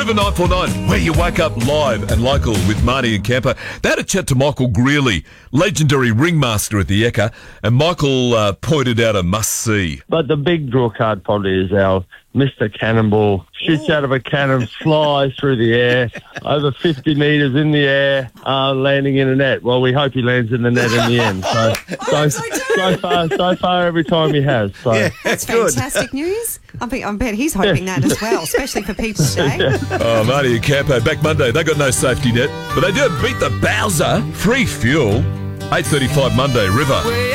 River 949, where you wake up live and local with Marty and Camper. They had a chat to Michael Greeley, legendary ringmaster at the Ekka, and Michael pointed out a must-see. But the big draw card probably is our Mr. Cannonball. Shoots out of a cannon, flies through the air, over 50 metres in the air, landing in a net. Well, we hope he lands in the net in the end. So far, every time he has. So. Yeah, that's fantastic news. I bet he's hoping that as well, especially for People's Day. Oh, Marty and Campo, back Monday. They got no safety net, but they do beat the Bowser. Free fuel. 8:35 Monday, River.